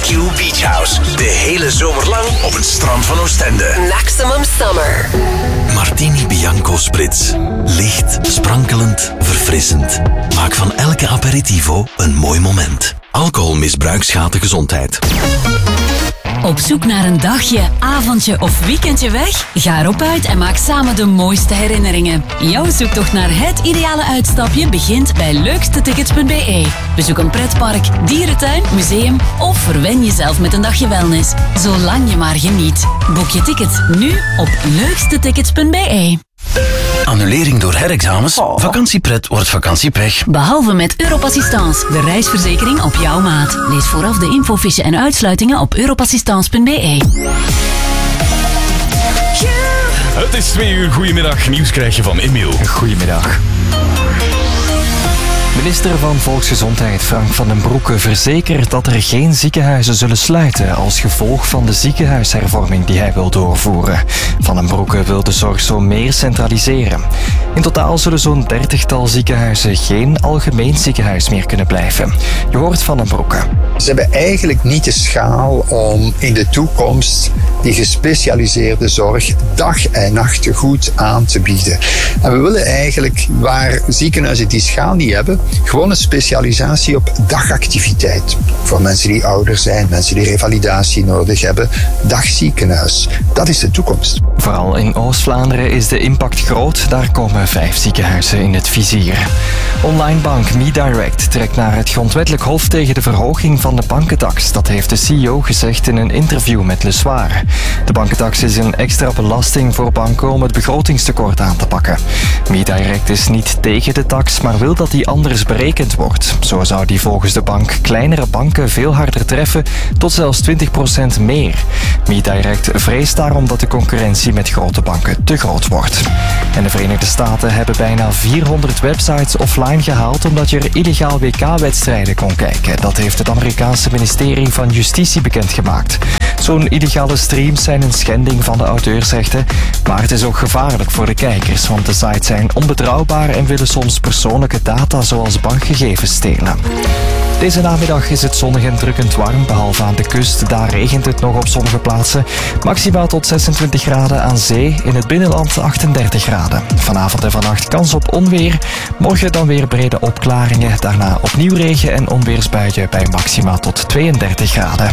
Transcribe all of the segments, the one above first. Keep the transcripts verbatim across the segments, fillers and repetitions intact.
Q Beach House. De hele zomer lang op het strand van Oostende. Maximum Summer. Martini Bianco Spritz. Licht, sprankelend, verfrissend. Maak van elke aperitivo een mooi moment. Alcoholmisbruik schaadt de gezondheid. Op zoek naar een dagje, avondje of weekendje weg? Ga erop uit en maak samen de mooiste herinneringen. Jouw zoektocht naar het ideale uitstapje begint bij leukste tickets punt b e. Bezoek een pretpark, dierentuin, museum of verwen jezelf met een dagje wellness. Zolang je maar geniet. Boek je ticket nu op leukste tickets punt b e. Annulering door herexamens? Oh. Vakantiepret wordt vakantiepech. Behalve met Europassistance, de reisverzekering op jouw maat. Lees vooraf de infofiche en uitsluitingen op europassistance punt b e. Het is twee uur. Goedemiddag. Nieuws krijg je van Emiel. Goedemiddag. Minister van Volksgezondheid Frank van den Broeke verzekert dat er geen ziekenhuizen zullen sluiten als gevolg van de ziekenhuishervorming die hij wil doorvoeren. Van den Broeke wil de zorg zo meer centraliseren. In totaal zullen zo'n dertigtal ziekenhuizen geen algemeen ziekenhuis meer kunnen blijven. Je hoort Van den Broeke. Ze hebben eigenlijk niet de schaal om in de toekomst die gespecialiseerde zorg dag en nacht goed aan te bieden. En we willen eigenlijk, waar ziekenhuizen die schaal niet hebben, gewoon een specialisatie op dagactiviteit. Voor mensen die ouder zijn, mensen die revalidatie nodig hebben. Dagziekenhuis. Dat is de toekomst. Vooral in Oost-Vlaanderen is de impact groot. Daar komen vijf ziekenhuizen in het vizier. Onlinebank MeDirect trekt naar het grondwettelijk hof tegen de verhoging van de bankentax. Dat heeft de C E O gezegd in een interview met Le Soir. De bankentax is een extra belasting voor banken om het begrotingstekort aan te pakken. MeDirect is niet tegen de tax, maar wil dat die anders berekend wordt. Zo zou die volgens de bank kleinere banken veel harder treffen, tot zelfs twintig procent meer. MeDirect vreest daarom dat de concurrentie met grote banken te groot wordt. En de Verenigde Staten hebben bijna vierhonderd websites offline gehaald omdat je er illegaal W K-wedstrijden kon kijken. Dat heeft het Amerikaanse ministerie van Justitie bekendgemaakt. Zo'n illegale streams zijn een schending van de auteursrechten, maar het is ook gevaarlijk voor de kijkers, want de sites zijn onbetrouwbaar en willen soms persoonlijke data zoals bankgegevens stelen. Deze namiddag is het zonnig en drukkend warm, behalve aan de kust. Daar regent het nog op sommige plaatsen. Maximaal tot zesentwintig graden aan zee, in het binnenland achtendertig graden. Vanavond en vannacht kans op onweer. Morgen dan weer brede opklaringen. Daarna opnieuw regen en onweersbuien bij maximaal tot tweeëndertig graden.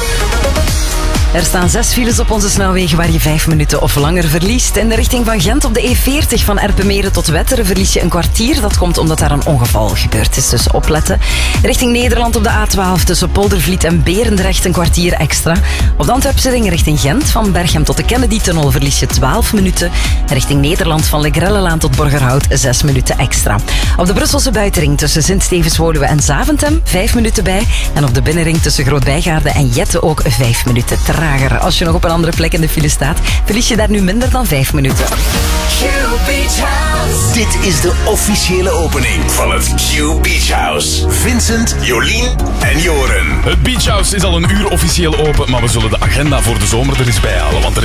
Er staan zes files op onze snelwegen waar je vijf minuten of langer verliest. In de richting van Gent op de E veertig van Erpenmeren tot Wetteren verlies je een kwartier. Dat komt omdat daar een ongeval gebeurd is, dus opletten. Richting Nederland op de A twaalf tussen Poldervliet en Berendrecht een kwartier extra. Op de Antwerpse ring richting Gent van Berchem tot de Kennedy-tunnel verlies je twaalf minuten. Richting Nederland van Legrellelaan tot Borgerhout zes minuten extra. Op de Brusselse buitenring tussen Sint-Stevens-Woluwe en Zaventem vijf minuten bij. En op de binnenring tussen Groot-Bijgaarde en Jette ook vijf minuten trager. Als je nog op een andere plek in de file staat, verlies je daar nu minder dan vijf minuten. Q Beach House. Dit is de officiële opening van het Q Beach House. Vincent, Jolien en Joren. Het Beach House is al een uur officieel open, maar we zullen de agenda voor de zomer er eens bij halen, want er